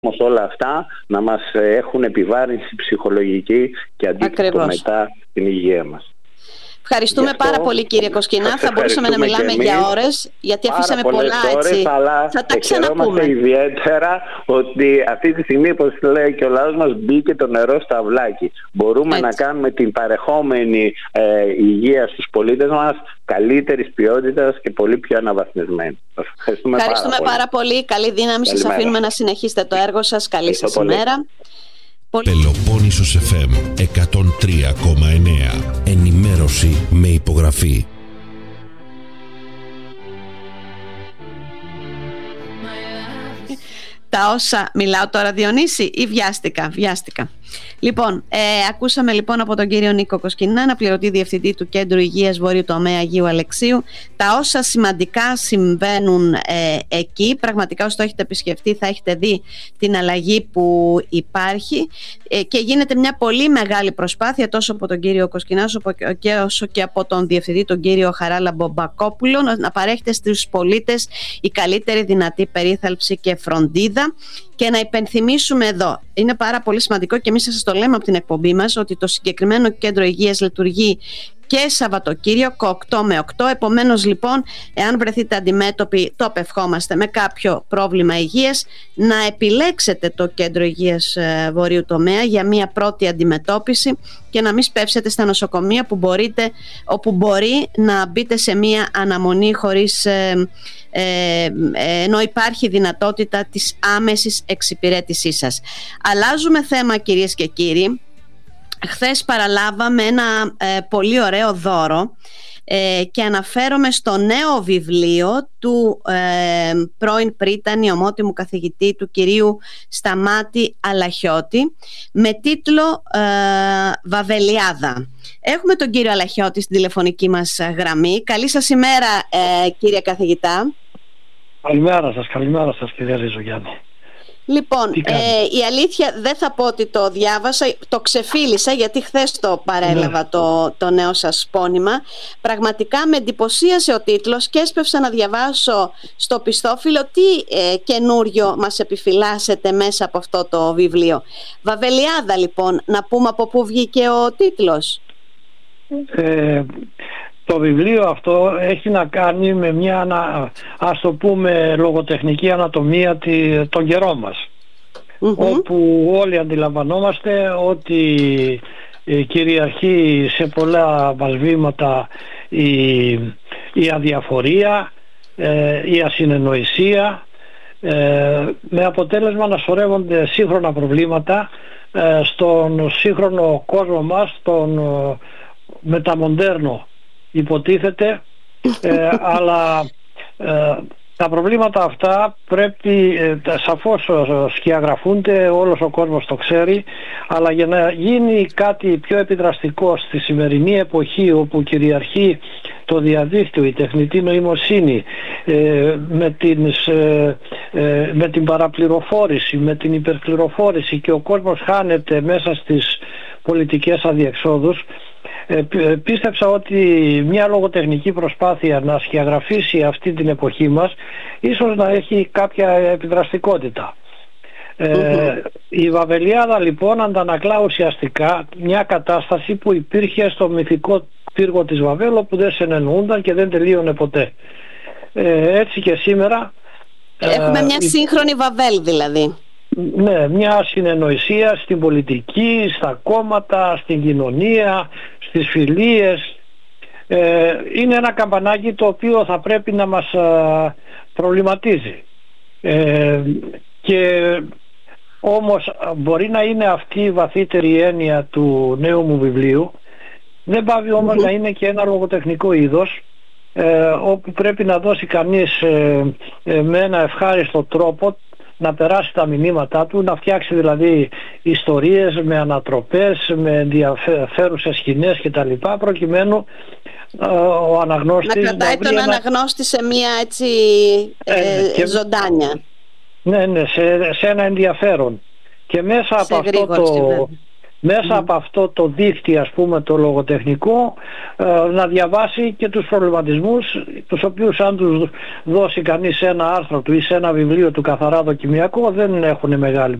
όμως όλα αυτά να μας έχουν επιβάρυνση ψυχολογική και αντίκτυπο μετά την υγεία μας. Ευχαριστούμε πάρα πολύ, κύριε Κοσκινά. Θα μπορούσαμε να μιλάμε για ώρες, γιατί αφήσαμε πολλά έτσι. Αλλά θα τα ξαναπούμε. Ιδιαίτερα ότι αυτή τη στιγμή, όπως λέει και ο λαός μας, μπήκε το νερό στο αυλάκι. Μπορούμε να κάνουμε την παρεχόμενη υγεία στους πολίτες μας καλύτερης ποιότητας και πολύ πιο αναβαθμισμένη. Ευχαριστούμε πάρα πολύ. Καλή δύναμη. Σας αφήνουμε να συνεχίσετε το έργο σας. Καλή σας ημέρα. Πελοπόννησος FM 103,9. Ενημέρωση με υπογραφή. Τα όσα μιλάω τώρα, Διονύση, ή βιάστηκα. Λοιπόν, ακούσαμε λοιπόν από τον κύριο Νίκο Κοσκινά, αναπληρωτή διευθυντή του Κέντρου Υγείας Βορείου Τομέα Αγίου Αλεξίου, τα όσα σημαντικά συμβαίνουν εκεί. Πραγματικά, όσο το έχετε επισκεφτεί, θα έχετε δει την αλλαγή που υπάρχει και γίνεται μια πολύ μεγάλη προσπάθεια τόσο από τον κύριο Κοσκινά όσο και από τον διευθυντή, τον κύριο Χαράλαμπο Μπακόπουλο, να παρέχεται στους πολίτες η καλύτερη δυνατή περίθαλψη και φροντίδα. Και να υπενθυμίσουμε εδώ, είναι πάρα πολύ σημαντικό και εμείς σας το λέμε από την εκπομπή μας, ότι το συγκεκριμένο κέντρο υγείας λειτουργεί και Σαββατοκύριακο 8 με 8. Επομένως λοιπόν, εάν βρεθείτε αντιμέτωποι, το απευχόμαστε, με κάποιο πρόβλημα υγείας, να επιλέξετε το κέντρο υγείας Βορείου Τομέα για μια πρώτη αντιμετώπιση και να μην σπεύσετε στα νοσοκομεία όπου μπορεί να μπείτε σε μια αναμονή χωρίς ενώ υπάρχει δυνατότητα της άμεσης εξυπηρέτησής σας. Αλλάζουμε θέμα, κυρίες και κύριοι. Χθες παραλάβαμε ένα πολύ ωραίο δώρο και αναφέρομαι στο νέο βιβλίο του πρώην πρίτανη ομότιμου καθηγητή του κυρίου Σταμάτη Αλαχιώτη με τίτλο «Βαβελιάδα». Έχουμε τον κύριο Αλαχιώτη στην τηλεφωνική μας γραμμή. Καλή σας ημέρα, κύριε καθηγητά. Καλημέρα σας κυρία Ριζογιάννη. Λοιπόν, η αλήθεια δεν θα πω ότι το διάβασα, το ξεφίλησα γιατί χθες το παρέλαβα το νέο σας πόνημα. Πραγματικά με εντυπωσίασε ο τίτλος και έσπευσα να διαβάσω στο πιστόφυλλο τι καινούριο μας επιφυλάσσετε μέσα από αυτό το βιβλίο. Βαβελιάδα λοιπόν, να πούμε από πού βγήκε ο τίτλος. Το βιβλίο αυτό έχει να κάνει με μια, ας το πούμε, λογοτεχνική ανατομία των καιρών μας, όπου όλοι αντιλαμβανόμαστε ότι κυριαρχεί σε πολλά μας βήματα η αδιαφορία, η ασυνεννοησία, με αποτέλεσμα να σωρεύονται σύγχρονα προβλήματα στον σύγχρονο κόσμο μας, τον μεταμοντέρνο υποτίθεται, αλλά τα προβλήματα αυτά πρέπει σαφώς σκιαγραφούνται, όλος ο κόσμος το ξέρει, αλλά για να γίνει κάτι πιο επιδραστικό στη σημερινή εποχή όπου κυριαρχεί το διαδίκτυο, η τεχνητή νοημοσύνη, με την παραπληροφόρηση, με την υπερπληροφόρηση και ο κόσμος χάνεται μέσα στις πολιτικές αδιεξόδους, πίστεψα ότι μια λογοτεχνική προσπάθεια να σκιαγραφίσει αυτή την εποχή μας ίσως να έχει κάποια επιδραστικότητα. Η Βαβελιάδα λοιπόν αντανακλά ουσιαστικά μια κατάσταση που υπήρχε στο μυθικό πύργο της Βαβέλο, που δεν συνεννοούνταν και δεν τελείωνε ποτέ. Έτσι και σήμερα έχουμε μια σύγχρονη Βαβέλ δηλαδή. Ναι, μια συνεννοησία στην πολιτική, στα κόμματα, στην κοινωνία, στις φιλίες. Είναι ένα καμπανάκι το οποίο θα πρέπει να μας προβληματίζει. Και όμως μπορεί να είναι αυτή η βαθύτερη έννοια του νέου μου βιβλίου. Δεν πάβει όμως να είναι και ένα λογοτεχνικό είδος, όπου πρέπει να δώσει κανείς με ένα ευχάριστο τρόπο να περάσει τα μηνύματά του, να φτιάξει δηλαδή ιστορίες με ανατροπές, με ενδιαφέρουσες σκηνές κτλ, προκειμένου ο αναγνώστης να κρατάει τον αναγνώστη σε μια έτσι ζωντάνια. Ναι, σε ένα ενδιαφέρον. Και μέσα από αυτό μέσα από αυτό το δίκτυο, ας πούμε, το λογοτεχνικό, να διαβάσει και τους προβληματισμούς, τους οποίους αν τους δώσει κανείς σε ένα άρθρο του ή σε ένα βιβλίο του καθαρά δοκιμιακό δεν έχουν μεγάλη